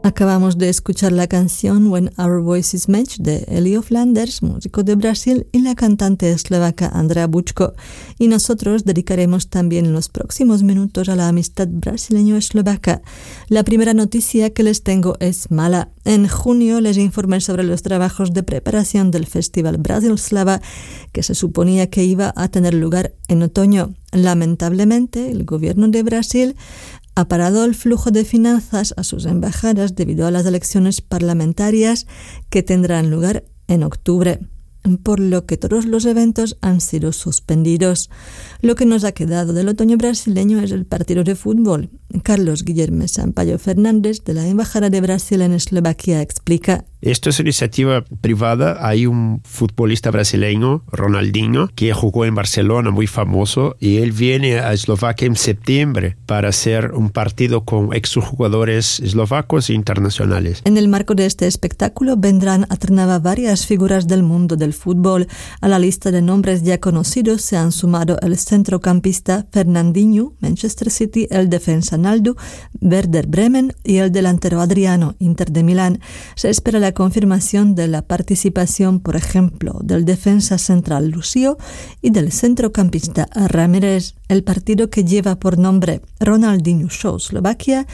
Acabamos de escuchar la canción When Our Voices Match de Elio Flanders, músico de Brasil, y la cantante eslovaca Andrea Bučko. Y nosotros dedicaremos también los próximos minutos a la amistad brasileño-eslovaca. La primera noticia que les tengo es mala. En junio les informé sobre los trabajos de preparación del Festival Brasilslava, que se suponía que iba a tener lugar en otoño. Lamentablemente, el gobierno de Brasil ha parado el flujo de finanzas a sus embajadas debido a las elecciones parlamentarias que tendrán lugar en octubre, por lo que todos los eventos han sido suspendidos. Lo que nos ha quedado del otoño brasileño es el partido de fútbol. Carlos Guillermo Sampaio Fernández, de la Embajada de Brasil en Eslovaquia, explica. Esto es una iniciativa privada. Hay un futbolista brasileño, Ronaldinho, que jugó en Barcelona, muy famoso, y él viene a Eslovaquia en septiembre para hacer un partido con exjugadores eslovacos e internacionales. En el marco de este espectáculo vendrán a Trnava varias figuras del mundo del fútbol. A la lista de nombres ya conocidos se han sumado el centrocampista Fernandinho, Manchester City, el defensa Naldo, Werder Bremen y el delantero Adriano, Inter de Milán. Se espera la confirmación de la participación, por ejemplo, del defensa central Lucio y del centrocampista Ramírez. El partido, que lleva por nombre Ronaldinho Show Slovakia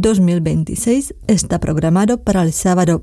2026, está programado para el sábado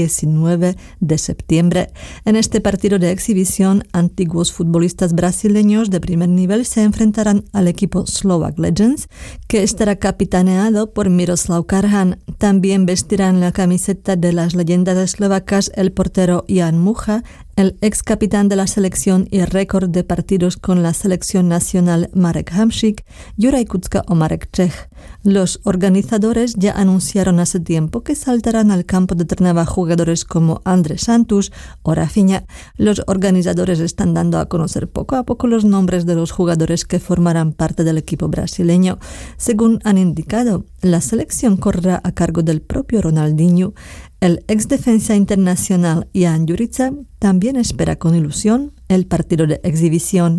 19 de septiembre. En este partido de exhibición, antiguos futbolistas brasileños de primer nivel se enfrentarán al equipo Slovak Legends, que estará capitaneado por Miroslav Karhan. También vestirán la camiseta de las leyendas eslovacas el portero Jan Mucha, el ex capitán de la selección y récord de partidos con la selección nacional Marek Hamšík, Juraj Kucka o Marek Čech. Los organizadores ya anunciaron hace tiempo que saltarán al campo de Trnava jugadores como Andrés Santos o Rafinha. Los organizadores están dando a conocer poco a poco los nombres de los jugadores que formarán parte del equipo brasileño. Según han indicado, la selección correrá a cargo del propio Ronaldinho. El ex defensa internacional Jan Jurica también espera con ilusión el partido de exhibición.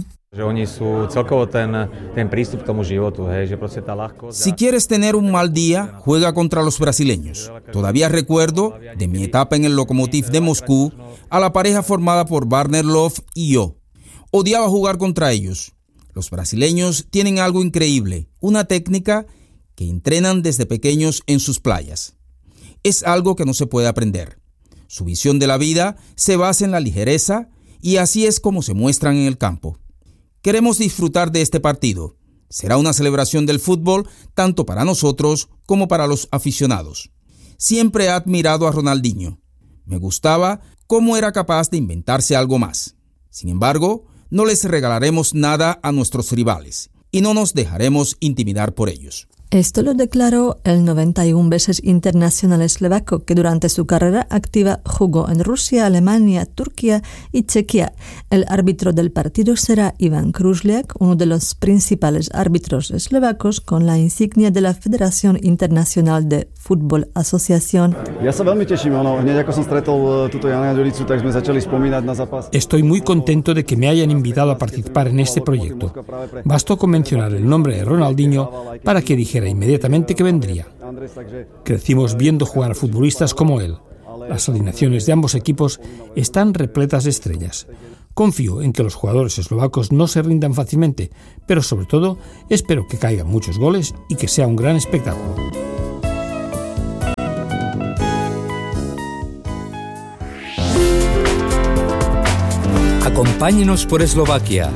Si quieres tener un mal día, juega contra los brasileños. Todavía recuerdo, de mi etapa en el Lokomotiv de Moscú, a la pareja formada por Warner Love y yo. Odiaba jugar contra ellos. Los brasileños tienen algo increíble, una técnica que entrenan desde pequeños en sus playas. Es algo que no se puede aprender. Su visión de la vida se basa en la ligereza y así es como se muestran en el campo. Queremos disfrutar de este partido. Será una celebración del fútbol tanto para nosotros como para los aficionados. Siempre he admirado a Ronaldinho. Me gustaba cómo era capaz de inventarse algo más. Sin embargo, no les regalaremos nada a nuestros rivales y no nos dejaremos intimidar por ellos. Esto lo declaró el 91 veces internacional eslovaco, que durante su carrera activa jugó en Rusia, Alemania, Turquía y Chequia. El árbitro del partido será Ivan Kružliak, uno de los principales árbitros eslovacos con la insignia de la Federación Internacional de Fútbol Asociación. Estoy muy contento de que me hayan invitado a participar en este proyecto. Bastó con mencionar el nombre de Ronaldinho para que dijera inmediatamente que vendría. Crecimos viendo jugar a futbolistas como él. Las alineaciones de ambos equipos están repletas de estrellas. Confío en que los jugadores eslovacos no se rindan fácilmente, pero sobre todo espero que caigan muchos goles y que sea un gran espectáculo. Acompáñenos por Eslovaquia.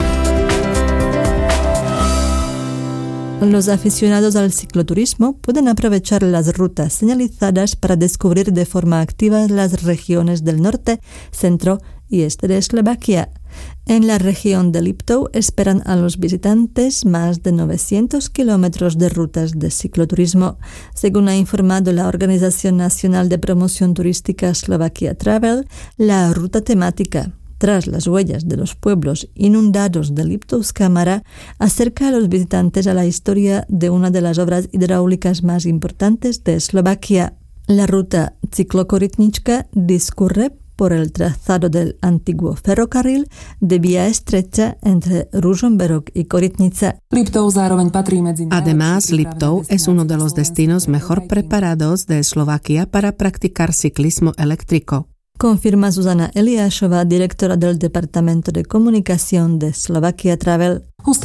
Los aficionados al cicloturismo pueden aprovechar las rutas señalizadas para descubrir de forma activa las regiones del norte, centro y este de Eslovaquia. En la región de Liptov esperan a los visitantes más de 900 kilómetros de rutas de cicloturismo, según ha informado la Organización Nacional de Promoción Turística Slovakia Travel. La ruta temática Tras las huellas de los pueblos inundados de Liptovská-Mara, acerca a los visitantes a la historia de una de las obras hidráulicas más importantes de Eslovaquia. La ruta ciclokorytnička discurre por el trazado del antiguo ferrocarril de vía estrecha entre Ružomberok y Korytnica. Además, Liptov es uno de los destinos mejor preparados de Eslovaquia para practicar ciclismo eléctrico. Confirma Zuzana Eliášová, directora del Departamento de Comunicación de Slovakia Travel.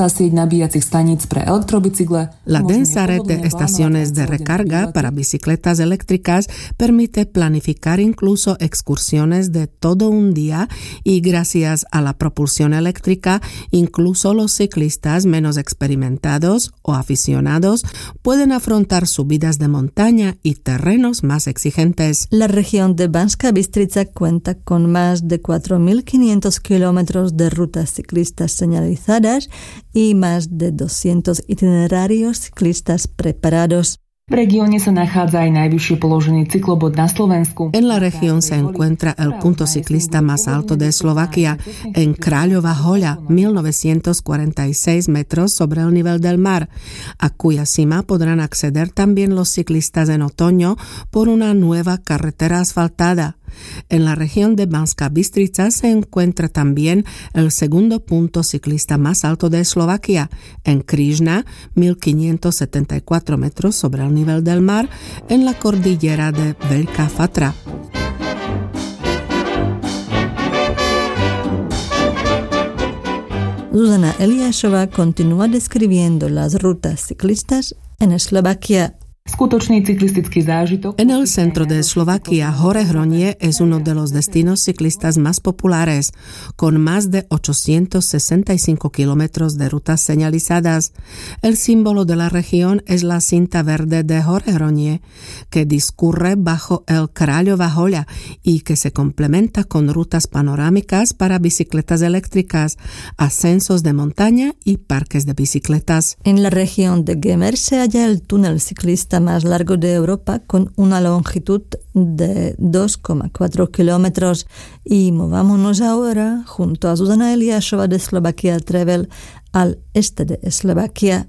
La densa red de estaciones de recarga para bicicletas eléctricas permite planificar incluso excursiones de todo un día y gracias a la propulsión eléctrica, incluso los ciclistas menos experimentados o aficionados pueden afrontar subidas de montaña y terrenos más exigentes. La región de Banská Bystrica cuenta con más de 4.500 kilómetros de rutas ciclistas señalizadas y más de 200 itinerarios ciclistas preparados. En la región se encuentra el punto ciclista más alto de Eslovaquia, en Kráľová Hoľa, 1946 metros sobre el nivel del mar, a cuya cima podrán acceder también los ciclistas en otoño por una nueva carretera asfaltada. En la región de Banská Bystrica se encuentra también el segundo punto ciclista más alto de Eslovaquia, en Križna, 1574 metros sobre el nivel del mar, en la cordillera de Veľká Fatra. Zuzana Eliášová continúa describiendo las rutas ciclistas en Eslovaquia. En el centro de Eslovaquia, Hore Hronie es uno de los destinos ciclistas más populares, con más de 865 kilómetros de rutas señalizadas. El símbolo de la región es la cinta verde de Hore Hronie, que discurre bajo el Kráľová Hoľa y que se complementa con rutas panorámicas para bicicletas eléctricas, ascensos de montaña y parques de bicicletas. En la región de Gemer se halla el túnel ciclista más largo de Europa con una longitud de 2,4 kilómetros. Y movámonos ahora, junto a Zuzana Eliášová de Slovakia Travel, al este de Eslovaquia.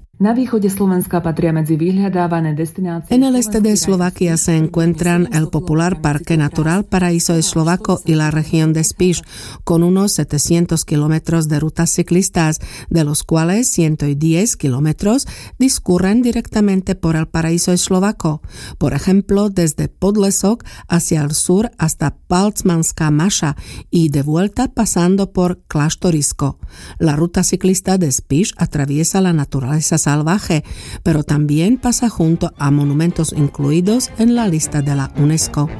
En el este de Eslovaquia se encuentran el popular Parque Natural Paraíso Eslovaco y la región de Spiš, con unos 700 kilómetros de rutas ciclistas, de los cuales 110 kilómetros discurren directamente por el Paraíso Eslovaco, por ejemplo, desde Podlesok hacia el sur hasta Palcmanská Maša y de vuelta pasando por Kláštorisko. La ruta ciclista de Spiš atraviesa la naturaleza salvaje, pero también pasa junto a monumentos incluidos en la lista de la UNESCO.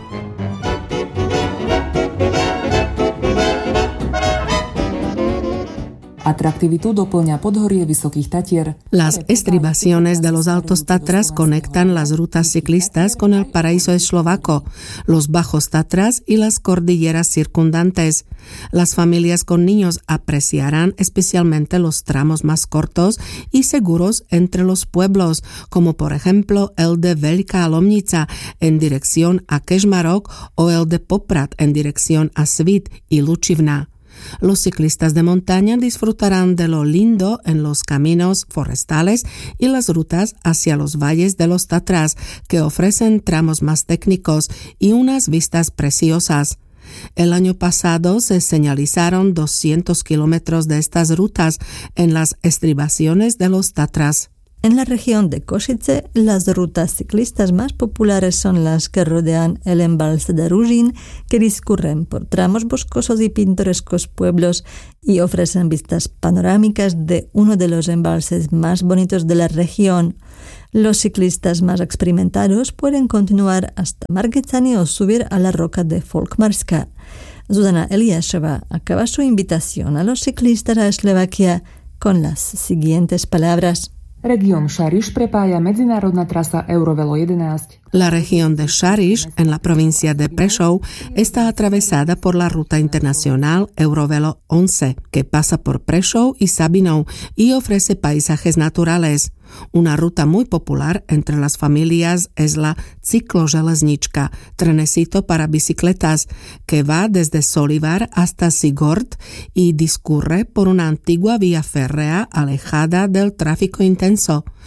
Las estribaciones de los Altos Tatras conectan las rutas ciclistas con el Paraíso Eslovaco, los Bajos Tatras y las cordilleras circundantes. Las familias con niños apreciarán especialmente los tramos más cortos y seguros entre los pueblos, como por ejemplo el de Veľká Lomnica en dirección a Kežmarok o el de Poprad en dirección a Svit y Lučivna. Los ciclistas de montaña disfrutarán de lo lindo en los caminos forestales y las rutas hacia los valles de los Tatras, que ofrecen tramos más técnicos y unas vistas preciosas. El año pasado se señalizaron 200 kilómetros de estas rutas en las estribaciones de los Tatras. En la región de Košice, las rutas ciclistas más populares son las que rodean el embalse de Ružín, que discurren por tramos boscosos y pintorescos pueblos y ofrecen vistas panorámicas de uno de los embalses más bonitos de la región. Los ciclistas más experimentados pueden continuar hasta Margecany o subir a la roca de Folkmarska. Zuzana Eliášová acaba su invitación a los ciclistas a Eslovaquia con las siguientes palabras. Región Šariš prepája medzinárodná trasa Eurovelo 11. La región de Šariš, en la provincia de Prešov, está atravesada por la ruta internacional Eurovelo 11, que pasa por Prešov y Sabinov y ofrece paisajes naturales. Una ruta muy popular entre las familias es la cicloželeznička, trenecito para bicicletas, que va desde Solivar hasta Sigord y discurre por una antigua vía férrea alejada del tráfico intenso.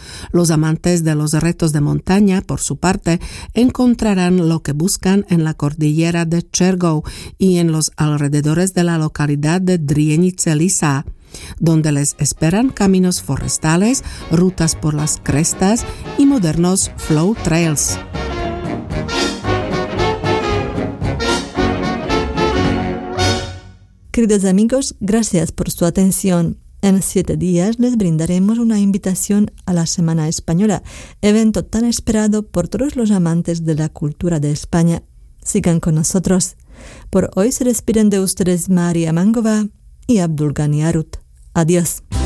Los amantes de los retos de montaña, por su parte, encontrarán lo que buscan en la cordillera de Cergou y en los alrededores de la localidad de Drienice Lisa, donde les esperan caminos forestales, rutas por las crestas y modernos flow trails. Queridos amigos, gracias por su atención. En 7 días les brindaremos una invitación a la Semana Española, evento tan esperado por todos los amantes de la cultura de España. Sigan con nosotros. Por hoy se despiden de ustedes María Mangova y Abdul Ghani Arut. Adiós.